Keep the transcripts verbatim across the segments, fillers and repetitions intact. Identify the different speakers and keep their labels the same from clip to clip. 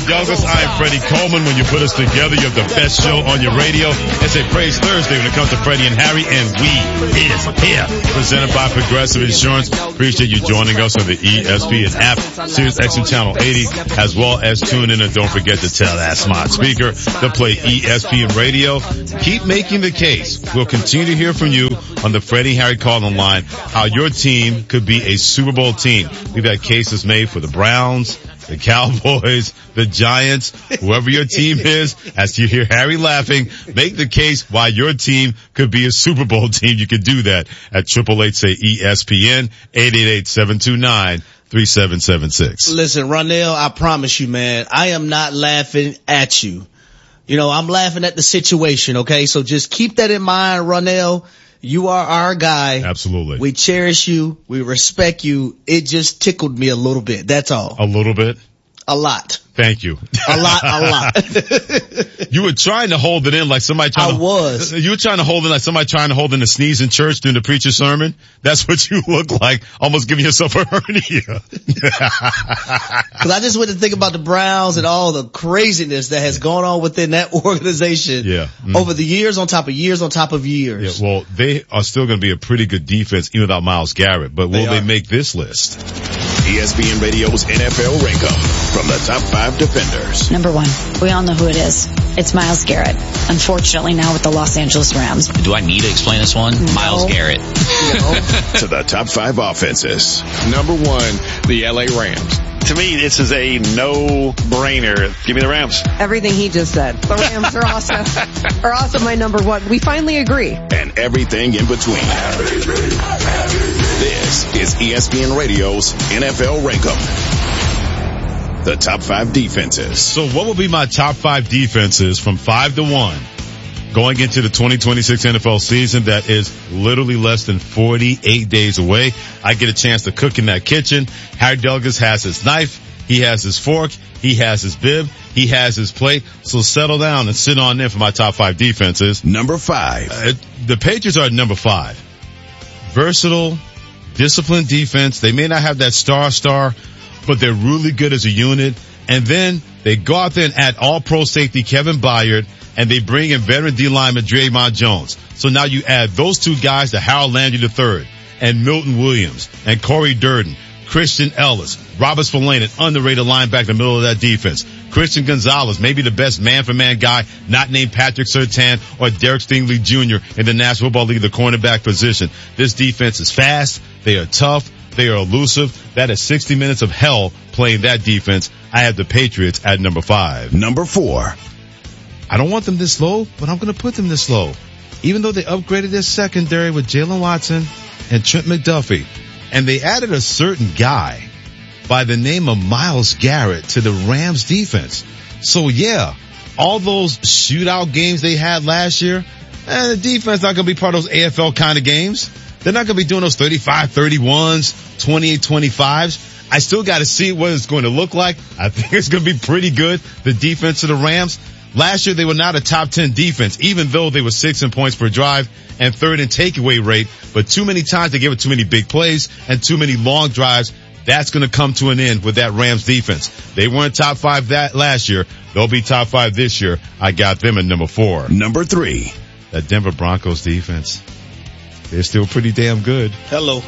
Speaker 1: Douglas. I am Freddie Coleman. When you put us together, you have the best show on your radio. It's a Praise Thursday when it comes to Freddie and Harry, and we is here. Presented by Progressive Insurance. Appreciate you joining us on the E S P N app, Sirius X M Channel eighty, as well as tune in, and don't forget to tell that smart speaker to play E S P N Radio. Keep making the case. We'll continue to hear from you on the Freddie and Harry call-in line how your team could be a Super Bowl team. We've had cases made for the Browns, the Cowboys, the Giants, whoever your team is. As you hear Harry laughing, make the case why your team could be a Super Bowl team. You can do that at eight eight eight, say E S P N, eight eight eight, seven two nine, three seven seven six.
Speaker 2: Listen, Ronell, I promise you, man, I am not laughing at you. You know, I'm laughing at the situation, okay? So just keep that in mind, Ronell. You are our guy.
Speaker 1: Absolutely.
Speaker 2: We cherish you. We respect you. It just tickled me a little bit. That's all.
Speaker 1: A little bit?
Speaker 2: A lot.
Speaker 1: Thank you.
Speaker 2: A lot, a lot.
Speaker 1: You were trying to hold it in like somebody trying
Speaker 2: I
Speaker 1: to.
Speaker 2: I was.
Speaker 1: You were trying to hold it like somebody trying to hold in a sneeze in church during the preacher's sermon. That's what you look like. Almost giving yourself a hernia.
Speaker 2: Cause I just went to think about the Browns and all the craziness that has gone on within that organization.
Speaker 1: Yeah. Mm.
Speaker 2: Over the years on top of years on top of years.
Speaker 1: Yeah. Well, they are still going to be a pretty good defense even without Myles Garrett, but will they, they make this list?
Speaker 3: E S P N Radio's N F L Rankum from the top five defenders.
Speaker 4: Number one, we all know who it is. It's Myles Garrett. Unfortunately, now with the Los Angeles Rams.
Speaker 5: Do I need to explain this one?
Speaker 4: No.
Speaker 5: Myles Garrett.
Speaker 3: No. To the top five offenses.
Speaker 6: Number one, the L A Rams.
Speaker 7: To me, this is a no-brainer. Give me the Rams.
Speaker 8: Everything he just said. The Rams are also, are also my number one. We finally agree.
Speaker 3: And everything in between. This is E S P N Radio's N F L Rankum. The top five defenses.
Speaker 1: So what will be my top five defenses from five to one going into the twenty twenty-six N F L season that is literally less than forty-eight days away? I get a chance to cook in that kitchen. Harry Douglas has his knife. He has his fork. He has his bib. He has his plate. So settle down and sit on in for my top five defenses.
Speaker 3: Number five.
Speaker 1: Uh, the Patriots are at number five. Versatile, disciplined defense. They may not have that star star, but they're really good as a unit. And then they go out there and add all-pro safety Kevin Byard, and they bring in veteran D-lineman Draymond Jones. So now you add those two guys to Harold Landry the third, and Milton Williams, and Corey Durden, Christian Ellis, Robert Spillane, an underrated linebacker in the middle of that defense. Christian Gonzalez, maybe the best man-for-man guy, not named Patrick Surtain or Derek Stingley Junior in the National Football League, the cornerback position. This defense is fast. They are tough. They are elusive. That is sixty minutes of hell playing that defense. I have the Patriots at number five.
Speaker 3: Number four.
Speaker 1: I don't want them this low, but I'm going to put them this low. Even though they upgraded their secondary with Jalen Watson and Trent McDuffie, and they added a certain guy by the name of Myles Garrett to the Rams defense. So yeah, all those shootout games they had last year, eh, the defense not going to be part of those A F L kind of games. They're not going to be doing those thirty-five thirty-ones, twenty-eight twenty-fives. I still got to see what it's going to look like. I think it's going to be pretty good, the defense of the Rams. Last year, they were not a top ten defense, even though they were sixth in points per drive and third in takeaway rate. But too many times they gave it too many big plays and too many long drives. That's going to come to an end with that Rams defense. They weren't top five that last year. They'll be top five this year. I got them at number four.
Speaker 3: Number three.
Speaker 1: That Denver Broncos defense. They're still pretty damn good.
Speaker 2: Hello.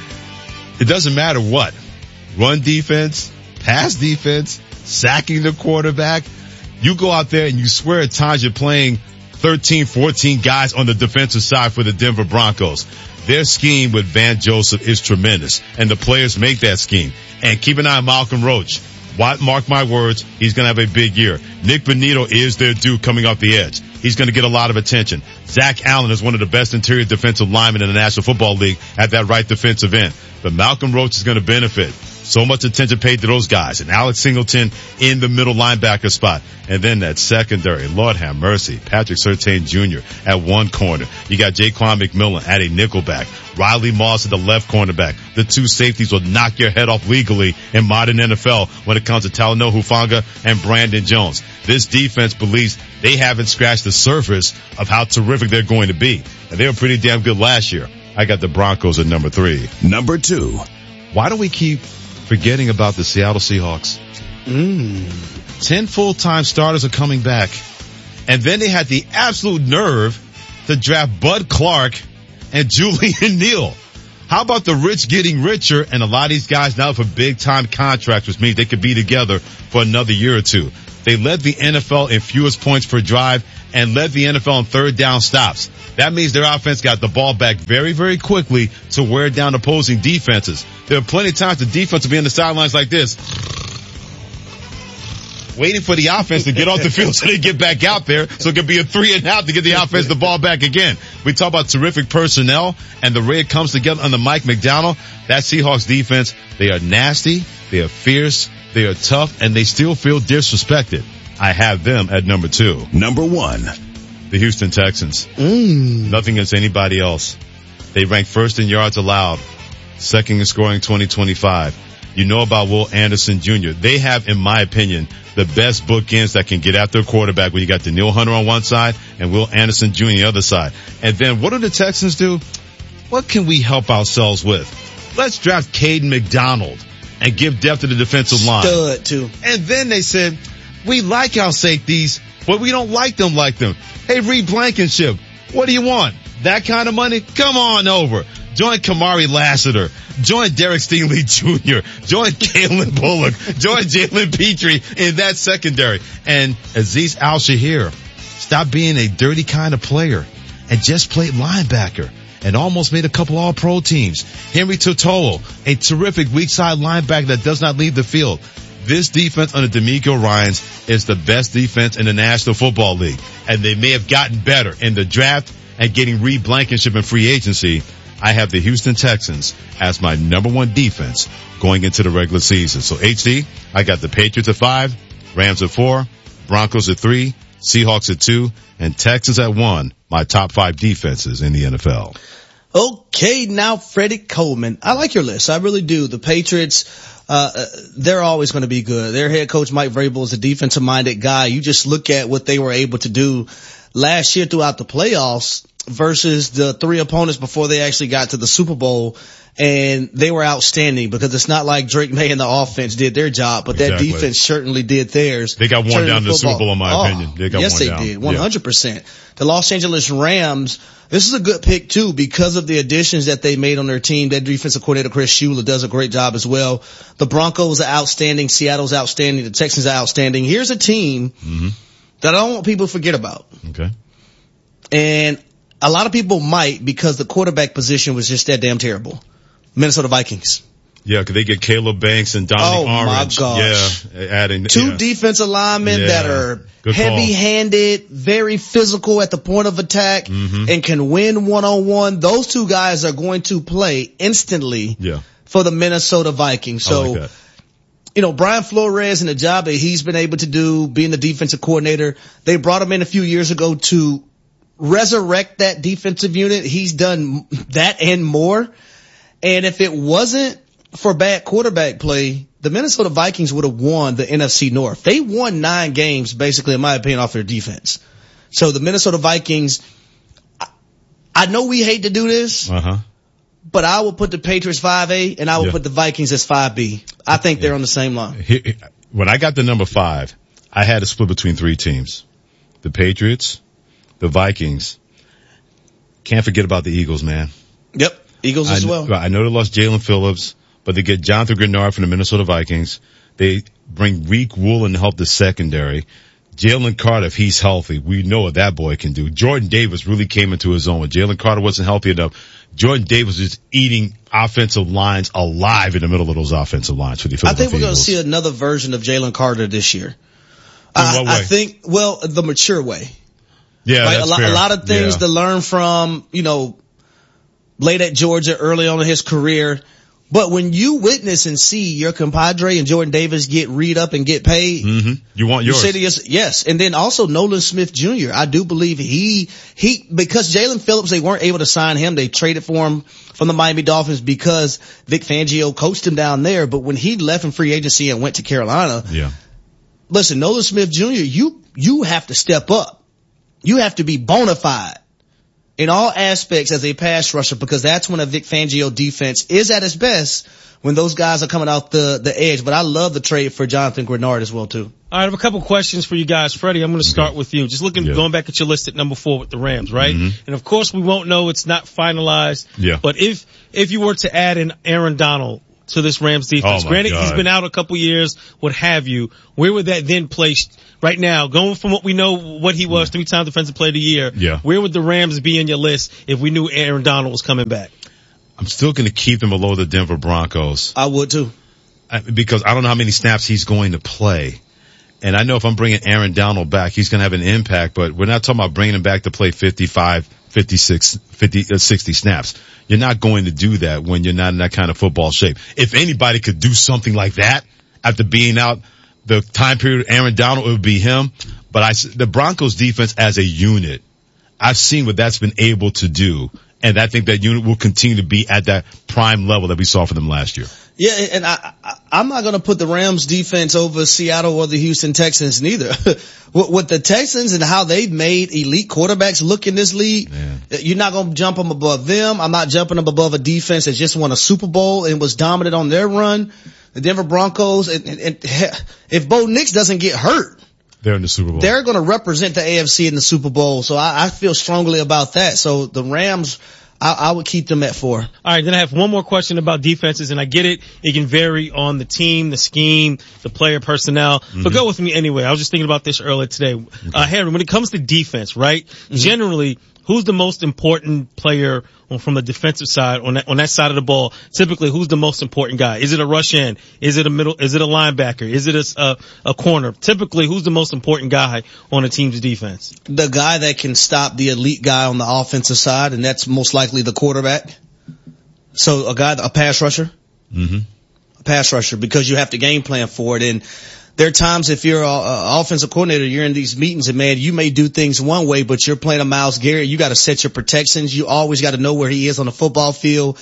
Speaker 1: It doesn't matter what. Run defense, pass defense, sacking the quarterback. You go out there and you swear at times you're playing thirteen, fourteen guys on the defensive side for the Denver Broncos. Their scheme with Van Joseph is tremendous, and the players make that scheme. And keep an eye on Malcolm Roach. Mark my words, he's going to have a big year. Nick Bonito is their dude coming off the edge. He's going to get a lot of attention. Zach Allen is one of the best interior defensive linemen in the National Football League at that right defensive end. But Malcolm Roach is going to benefit. So much attention paid to those guys. And Alex Singleton in the middle linebacker spot. And then that secondary, Lord have mercy, Patrick Surtain Junior at one corner. You got Jaquan McMillan at a nickelback. Riley Moss at the left cornerback. The two safeties will knock your head off legally in modern N F L when it comes to Talanoa Hufanga and Brandon Jones. This defense believes they haven't scratched the surface of how terrific they're going to be. And they were pretty damn good last year. I got the Broncos at number three.
Speaker 3: Number two.
Speaker 1: Why do we keep forgetting about the Seattle Seahawks?
Speaker 2: Mm.
Speaker 1: ten full-time starters are coming back. And then they had the absolute nerve to draft Bud Clark and Julian Neal. How about the rich getting richer, and a lot of these guys now for big-time contracts, which means they could be together for another year or two. They led the N F L in fewest points per drive and led the N F L in third down stops. That means their offense got the ball back very, very quickly to wear down opposing defenses. There are plenty of times the defense will be on the sidelines like this, waiting for the offense to get off the field so they get back out there, so it could be a three and out to get the offense the ball back again. We talk about terrific personnel and the way it comes together under Mike McDonald. That Seahawks defense, they are nasty, they are fierce, they are tough, and they still feel disrespected. I have them at number two.
Speaker 3: Number one.
Speaker 1: The Houston Texans.
Speaker 2: Mm.
Speaker 1: Nothing against anybody else. They rank first in yards allowed, second in scoring twenty twenty-five. You know about Will Anderson Junior They have, in my opinion, the best bookends that can get after a quarterback when you got Danielle Hunter on one side and Will Anderson Junior on the other side. And then what do the Texans do? What can we help ourselves with? Let's draft Caden McDonald and give depth to the defensive line.
Speaker 2: Stud, too.
Speaker 1: And then they said, we like our safeties, but we don't like them like them. Hey, Reed Blankenship, what do you want? That kind of money? Come on over. Join Kamari Lassiter. Join Derek Stingley Junior Join Kalen Bullock. Join Jalen Petrie in that secondary. And Azeez Al-Shahir, stop being a dirty kind of player and just play linebacker and almost made a couple all-pro teams. Henry Totolo, a terrific weak side linebacker that does not leave the field. This defense under DeMeco Ryans is the best defense in the National Football League. And they may have gotten better in the draft and getting Reed Blankenship in free agency. I have the Houston Texans as my number one defense going into the regular season. So H D, I got the Patriots at five, Rams at four, Broncos at three, Seahawks at two, and Texans at one, my top five defenses in the N F L.
Speaker 2: Okay, now Freddie Coleman. I like your list. I really do. The Patriots, uh, they're always going to be good. Their head coach, Mike Vrabel, is a defensive-minded guy. You just look at what they were able to do last year throughout the playoffs versus the three opponents before they actually got to the Super Bowl, and they were outstanding because it's not like Drake May and the offense did their job, but
Speaker 1: exactly.
Speaker 2: That defense certainly did theirs.
Speaker 1: They got one down to the Super Bowl, in my
Speaker 2: oh,
Speaker 1: opinion. They got
Speaker 2: yes,
Speaker 1: one
Speaker 2: they
Speaker 1: down.
Speaker 2: did, one hundred percent. Yeah. The Los Angeles Rams, this is a good pick too because of the additions that they made on their team. Their defensive coordinator, Chris Shula, does a great job as well. The Broncos are outstanding. Seattle's outstanding. The Texans are outstanding. Here's a team mm-hmm. that I don't want people to forget about.
Speaker 1: Okay.
Speaker 2: And a lot of people might because the quarterback position was just that damn terrible. Minnesota Vikings.
Speaker 1: Yeah, because they get Caleb Banks and Dominic
Speaker 2: oh
Speaker 1: Orange.
Speaker 2: Oh, my gosh.
Speaker 1: Yeah, adding.
Speaker 2: Two
Speaker 1: yeah.
Speaker 2: defensive linemen
Speaker 1: yeah.
Speaker 2: that are
Speaker 1: Good
Speaker 2: heavy-handed, very physical at the point of attack, mm-hmm. and can win one-on-one. Those two guys are going to play instantly
Speaker 1: yeah.
Speaker 2: for the Minnesota Vikings. So,
Speaker 1: I like that.
Speaker 2: You know, Brian Flores and the job that he's been able to do, being the defensive coordinator, they brought him in a few years ago to resurrect that defensive unit. He's done that and more. And if it wasn't for bad quarterback play, the Minnesota Vikings would have won the N F C North. They won nine games, basically, in my opinion, off their defense. So the Minnesota Vikings, I, I know we hate to do this, uh-huh. but I will put the Patriots five A and I will yeah. put the Vikings as five B. I think yeah. they're on the same line.
Speaker 1: When I got the number five, I had to split between three teams. The Patriots, the Vikings. Can't forget about the Eagles, man.
Speaker 2: Yep. Eagles as
Speaker 1: I,
Speaker 2: well.
Speaker 1: I know they lost Jalen Phillips, but they get Jonathan Grenard from the Minnesota Vikings. They bring Reek Woolen to help the secondary. Jalen Carter, if he's healthy, we know what that boy can do. Jordan Davis really came into his own. When Jalen Carter wasn't healthy enough, Jordan Davis is eating offensive lines alive in the middle of those offensive lines for the Philadelphia
Speaker 2: I think we're going to
Speaker 1: Eagles.
Speaker 2: see another version of Jalen Carter this year.
Speaker 1: In
Speaker 2: I,
Speaker 1: what way?
Speaker 2: I think, well, the mature way.
Speaker 1: Yeah,
Speaker 2: right?
Speaker 1: that's
Speaker 2: a, lot,
Speaker 1: fair.
Speaker 2: a lot of things
Speaker 1: yeah.
Speaker 2: to learn from, you know, late at Georgia, early on in his career. But when you witness and see your compadre and Jordan Davis get read up and get paid,
Speaker 1: mm-hmm. you want yours.
Speaker 2: You say to yourself, yes. And then also Nolan Smith Junior I do believe he, he, because Jalen Phillips, they weren't able to sign him. They traded for him from the Miami Dolphins because Vic Fangio coached him down there. But when he left in free agency and went to Carolina,
Speaker 1: yeah.
Speaker 2: listen, Nolan Smith Junior, you, you have to step up. You have to be bona fide in all aspects as a pass rusher because that's when a Vic Fangio defense is at its best when those guys are coming out the, the edge. But I love the trade for Jonathan Grenard as well too.
Speaker 5: All right, I have a couple questions for you guys. Freddie, I'm going to start
Speaker 1: okay.
Speaker 5: with you. Just looking, yeah. going back at your list at number four with the Rams, right?
Speaker 1: Mm-hmm.
Speaker 5: And of course, we won't know. It's not finalized.
Speaker 1: Yeah.
Speaker 5: But if, if you were to add in Aaron Donald to this Rams defense,
Speaker 1: oh
Speaker 5: granted
Speaker 1: God.
Speaker 5: he's been out a couple years, what have you, where would that then place right now, going from what we know, what he was, three-time defensive player of the year,
Speaker 1: yeah.
Speaker 5: where would the Rams be in your list if we knew Aaron Donald was coming back?
Speaker 1: I'm still going to keep them below the Denver Broncos.
Speaker 2: I would too.
Speaker 1: I, because I don't know how many snaps he's going to play. And I know if I'm bringing Aaron Donald back, he's going to have an impact, but we're not talking about bringing him back to play fifty-five, fifty-six, fifty, uh, sixty snaps. You're not going to do that when you're not in that kind of football shape. If anybody could do something like that after being out the time period of Aaron Donald, it would be him. But I, the Broncos defense as a unit, I've seen what that's been able to do. And I think that unit will continue to be at that prime level that we saw for them last year.
Speaker 2: Yeah, and I, I, I'm not going to put the Rams defense over Seattle or the Houston Texans neither. With the Texans and how they've made elite quarterbacks look in this league, Man. You're not going to jump them above them. I'm not jumping them above a defense that just won a Super Bowl and was dominant on their run. The Denver Broncos, and, and, and if Bo Nix doesn't get hurt,
Speaker 1: they're in the Super Bowl.
Speaker 2: They're going to represent the A F C in the Super Bowl. So I, I feel strongly about that. So the Rams, I, I would keep them at four.
Speaker 5: All right, then I have one more question about defenses, and I get it. It can vary on the team, the scheme, the player personnel. Mm-hmm. But go with me anyway. I was just thinking about this earlier today. Okay. Uh, Harry, when it comes to defense, right? Mm-hmm. Generally, who's the most important player from the defensive side on that, on that side of the ball? Typically, who's the most important guy? Is it a rush end? Is it a middle? Is it a linebacker? Is it a, a, a corner? Typically, who's the most important guy on a team's defense?
Speaker 2: The guy that can stop the elite guy on the offensive side, and that's most likely the quarterback. So a guy, a pass rusher.
Speaker 1: Mm-hmm.
Speaker 2: A pass rusher, because you have to game plan for it. And there are times if you're an offensive coordinator, you're in these meetings and man, you may do things one way, but you're playing a Myles Garrett. You got to set your protections. You always got to know where he is on the football field.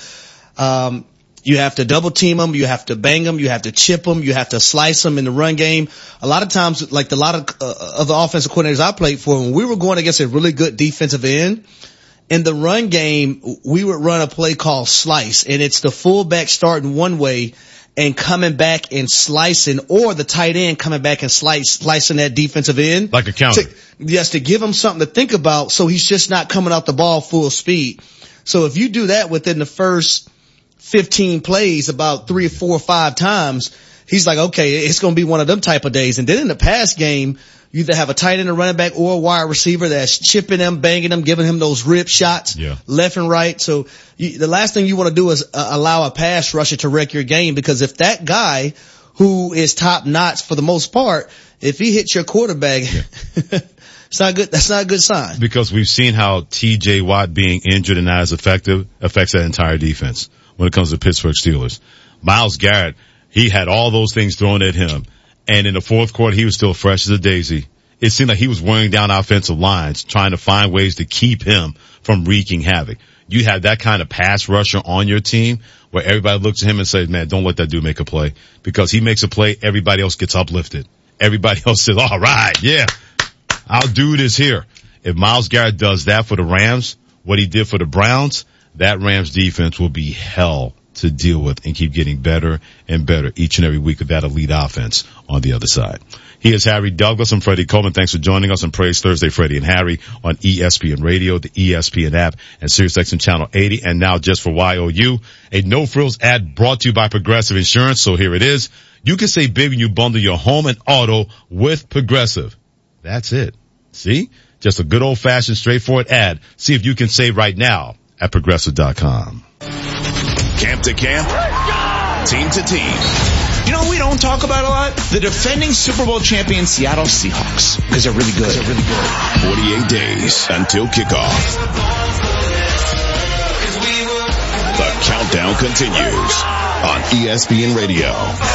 Speaker 2: Um, you have to double team him. You have to bang him. You have to chip him. You have to slice him in the run game. A lot of times, like a lot of, uh, of the offensive coordinators I played for, when we were going against a really good defensive end, in the run game, we would run a play called slice, and it's the fullback starting one way and coming back and slicing, or the tight end coming back and slice, slicing that defensive end.
Speaker 1: Like a counter.
Speaker 2: To, yes, to give him something to think about so he's just not coming out the ball full speed. So if you do that within the first fifteen plays about three or four or five times, he's like, okay, it's going to be one of them type of days. And then in the pass game, you either have a tight end, a running back, or a wide receiver that's chipping him, banging him, giving him those rip shots
Speaker 1: yeah.
Speaker 2: left and right. So you, the last thing you want to do is uh, allow a pass rusher to wreck your game, because if that guy who is top notch for the most part, if he hits your quarterback, yeah. it's not good. That's not a good sign.
Speaker 1: Because we've seen how T J Watt being injured and not as effective affects that entire defense when it comes to Pittsburgh Steelers. Myles Garrett, he had all those things thrown at him. And in the fourth quarter, he was still fresh as a daisy. It seemed like he was wearing down offensive lines, trying to find ways to keep him from wreaking havoc. You have that kind of pass rusher on your team where everybody looks at him and says, man, don't let that dude make a play. Because he makes a play, everybody else gets uplifted. Everybody else says, all right, yeah, I'll do this here. If Myles Garrett does that for the Rams, what he did for the Browns, that Rams defense will be hell to deal with and keep getting better and better each and every week with that elite offense on the other side. He is Harry Douglas. I'm Freddie Coleman. Thanks for joining us on Praise Thursday, Freddie and Harry on E S P N Radio, the E S P N app, and SiriusXM Channel eighty. And now just for Y O U, a no-frills ad brought to you by Progressive Insurance. So here it is. You can save big when you bundle your home and auto with Progressive. That's it. See? Just a good old-fashioned, straightforward ad. See if you can save right now at Progressive dot com.
Speaker 3: Camp to camp, team to team.
Speaker 9: You know, we don't talk about a lot. The defending Super Bowl champion Seattle Seahawks, because they're really good. They're really good.
Speaker 3: forty-eight days until kickoff. The countdown continues on E S P N Radio.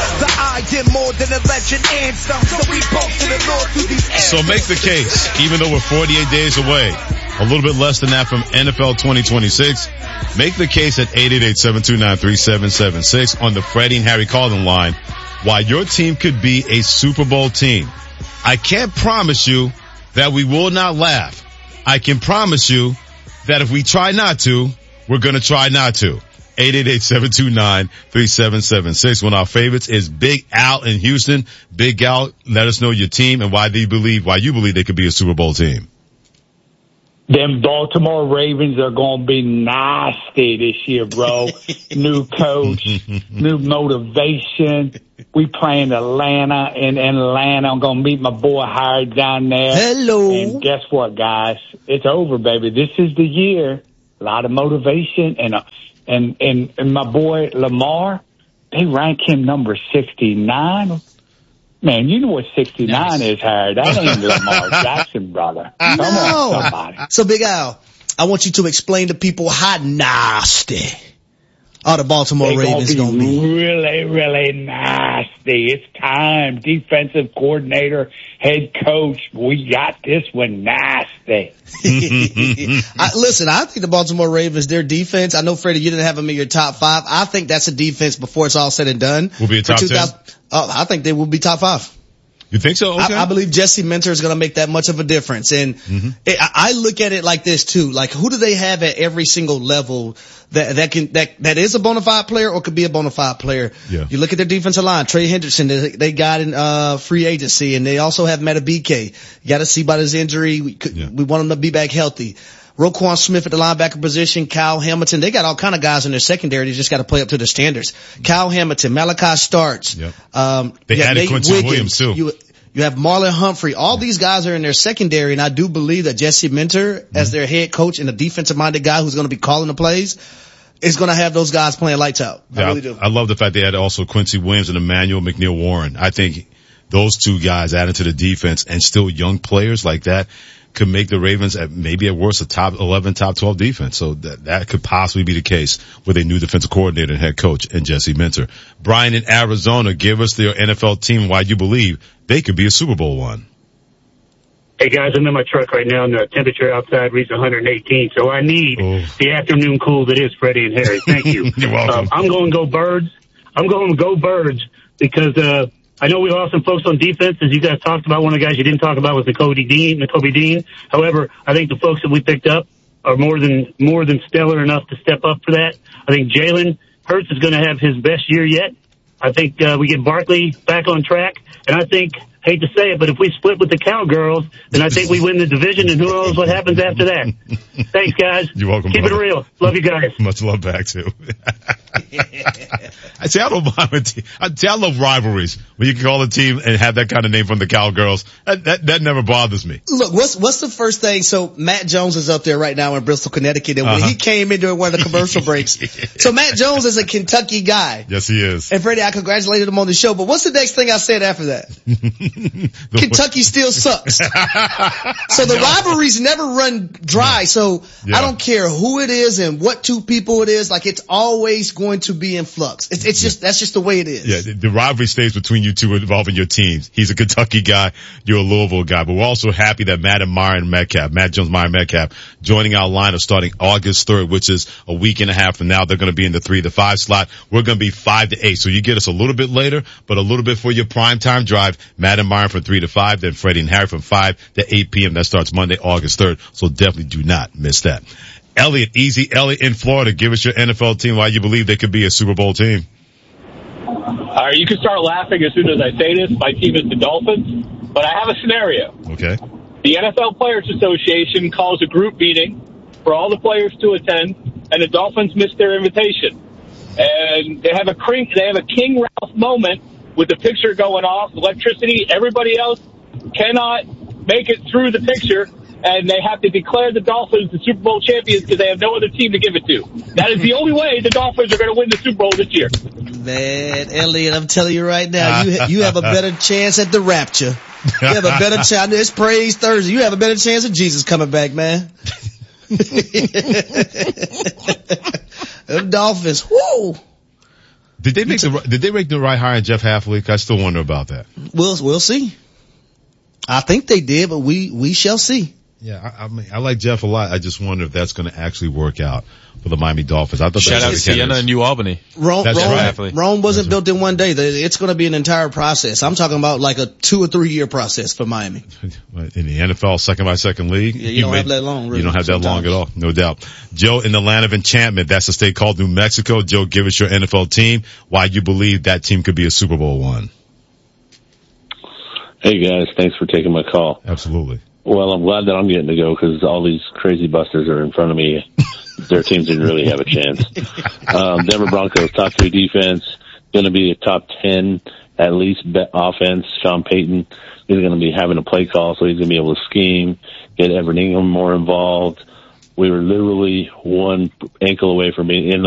Speaker 1: So make the case, even though we're forty-eight days away, a little bit less than that from N F L twenty twenty-six. Make the case at eight eight eight, seven two nine, three seven seven six on the Freddie and Harry calling line why your team could be a Super Bowl team. I can't promise you that we will not laugh. I can promise you that if we try not to, we're going to try not to. eight eight eight, seven two nine, three seven seven six. One of our favorites is Big Al in Houston. Big Al, let us know your team and why do you believe, why you believe they could be a Super Bowl team.
Speaker 10: Them Baltimore Ravens are going to be nasty this year, bro. New coach, new motivation. We playing Atlanta, and in Atlanta, I'm going to meet my boy Howard down there.
Speaker 2: Hello.
Speaker 10: And guess what, guys? It's over, baby. This is the year. A lot of motivation, and uh, and and and my boy Lamar, they rank him number sixty-nine. Man, you know what sixty-nine is, Howard. That ain't Lamar Jackson, brother. Come
Speaker 2: no.
Speaker 10: on, somebody.
Speaker 2: So, Big Al, I want you to explain to people how nasty are the Baltimore
Speaker 10: They
Speaker 2: Ravens
Speaker 10: gonna
Speaker 2: going to be.
Speaker 10: Really, really nasty. It's time. Defensive coordinator, head coach, we got this one nasty.
Speaker 2: I, listen, I think the Baltimore Ravens, their defense, I know, Freddie, you didn't have them in your top five. I think that's a defense before it's all said and done.
Speaker 1: Will be a top ten?
Speaker 2: Uh, I think they will be top five.
Speaker 1: You think so? Okay.
Speaker 2: I, I believe Jesse Minter is going to make that much of a difference. And mm-hmm. it, I look at it like this too. Like, who do they have at every single level that, that can, that, that is a bona fide player or could be a bona fide player?
Speaker 1: Yeah.
Speaker 2: You look at their defensive line, Trey Hendrickson, they, they got in, uh, free agency, and they also have Matabike. You got to see about his injury. We could, yeah. we want him to be back healthy. Roquan Smith at the linebacker position, Kyle Hamilton. They got all kind of guys in their secondary. They just got to play up to their standards. Kyle Hamilton, Malachi Starks.
Speaker 1: Yep.
Speaker 2: Um,
Speaker 1: they added
Speaker 2: Nate
Speaker 1: Quincy
Speaker 2: Wiggins.
Speaker 1: Williams too.
Speaker 2: You, you have Marlon Humphrey. All these guys are in their secondary, and I do believe that Jesse Minter, mm-hmm. as their head coach and a defensive-minded guy who's going to be calling the plays, is going to have those guys playing lights out. I
Speaker 1: yeah,
Speaker 2: really do.
Speaker 1: I love the fact they had also Quincy Williams and Emmanuel McNeil Warren. I think those two guys added to the defense, and still young players like that could make the Ravens at maybe at worst a top eleven, top twelve defense. So that, that could possibly be the case with a new defensive coordinator and head coach in Jesse Minter. Brian in Arizona, give us their N F L team why you believe they could be a Super Bowl one.
Speaker 11: Hey guys, I'm in my truck right now and the temperature outside reads one hundred eighteen, so I need oh. the afternoon cool that is Freddie and Harry. Thank you.
Speaker 1: You're welcome.
Speaker 11: Um, I'm going to go Birds. I'm going to go Birds because, uh, I know we lost some folks on defense, as you guys talked about. One of the guys you didn't talk about was Nakobe Dean. Nakobe Dean. However, I think the folks that we picked up are more than more than stellar enough to step up for that. I think Jalen Hurts is going to have his best year yet. I think uh, we get Barkley back on track, and I think, hate to say it, but if we split with the Cowgirls, then I think we win the division, and who knows what happens after that. Thanks, guys.
Speaker 1: You're welcome.
Speaker 11: Keep
Speaker 1: brother.
Speaker 11: it real. Love you guys.
Speaker 1: Much love back too. I say I don't mind. I say I love rivalries when you can call a team and have that kind of name from the Cowgirls. That, that that never bothers me.
Speaker 2: Look, what's what's the first thing? So Matt Jones is up there right now in Bristol, Connecticut, and when
Speaker 1: uh-huh.
Speaker 2: he came in during one of the commercial breaks. So Matt Jones is a Kentucky guy.
Speaker 1: Yes, he is.
Speaker 2: And Freddie, I congratulated him on the show. But what's the next thing I said after that? Kentucky still sucks. So the rivalries never run dry.
Speaker 1: No.
Speaker 2: So
Speaker 1: yeah.
Speaker 2: I don't care who it is and what two people it is. Like, it's always going to be in flux. It's, it's just, that's just the way it is.
Speaker 1: Yeah, the, the rivalry stays between you two involving your teams. He's a Kentucky guy, you're a Louisville guy, but we're also happy that Matt and Myron Metcalf, Matt Jones, Myron Metcalf, joining our lineup starting August third, which is a week and a half from now. They're going to be in the three to five slot. We're going to be five to eight. So you get us a little bit later, but a little bit for your prime time drive. Matt and Myron from three to five, then Freddie and Harry from five to eight p.m. That starts Monday, August third. So definitely do not miss that. Elliot, easy Elliot in Florida. Give us your N F L team why you believe they could be a Super Bowl team.
Speaker 12: All right, you can start laughing as soon as I say this. My team is the Dolphins, but I have a scenario.
Speaker 1: Okay.
Speaker 12: The N F L Players Association calls a group meeting for all the players to attend, and the Dolphins missed their invitation. And they have a King, they have a King Ralph moment with the picture going off, electricity. Everybody else cannot make it through the picture, and they have to declare the Dolphins the Super Bowl champions because they have no other team to give it to. That is the only way the Dolphins are going to win the Super Bowl this year.
Speaker 2: Man, Elliot, I'm telling you right now, you ha- you have a better chance at the rapture. You have a better chance. It's Praise Thursday. You have a better chance of Jesus coming back, man. Them Dolphins, whoa.
Speaker 1: Did they make the Did they make the right hire in Jeff Hafley? I still wonder about that.
Speaker 2: We'll we'll see. I think they did, but we we shall see.
Speaker 1: Yeah, I, I mean, I like Jeff a lot. I just wonder if that's going to actually work out for the Miami Dolphins. I thought
Speaker 13: Shout out to Sienna and New Albany.
Speaker 2: Rome,
Speaker 1: That's
Speaker 2: Rome,
Speaker 1: right.
Speaker 2: Rome wasn't built in one day. It's going to be an entire process. I'm talking about like a two or three year process for Miami.
Speaker 1: In the N F L second by second league,
Speaker 2: yeah, you don't
Speaker 1: may,
Speaker 2: have that long. Really,
Speaker 1: you don't have
Speaker 2: sometimes.
Speaker 1: that long at all, no doubt. Joe, in the land of enchantment, that's a state called New Mexico. Joe, give us your N F L team. Why you believe that team could be a Super Bowl one?
Speaker 14: Hey guys, thanks for taking my call.
Speaker 1: Absolutely.
Speaker 14: Well, I'm glad that I'm getting to go because all these crazy busters are in front of me. Their teams didn't really have a chance. Um, Denver Broncos, top three defense, going to be a top ten, at least, bet offense. Sean Payton is going to be having a play call, so he's going to be able to scheme, get Evan Ingram more involved. We were literally one ankle away from being in the